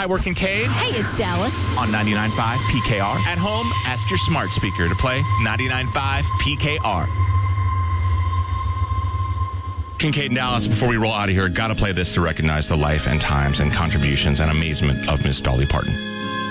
Hi, we're Kincaid. Hey, it's Dallas. On 99.5 PKR. At home, ask your smart speaker to play 99.5 PKR. Kincaid and Dallas, before we roll out of here, got to play this to recognize the life and times and contributions and amazement of Miss Dolly Parton.